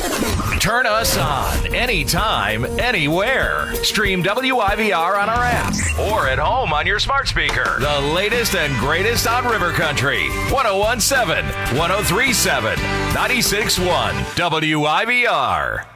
Turn us on anytime, anywhere. Stream WIVR on our app or at home on your smart speaker. The latest and greatest on River Country. 1017, 1037, 96.1 WIVR.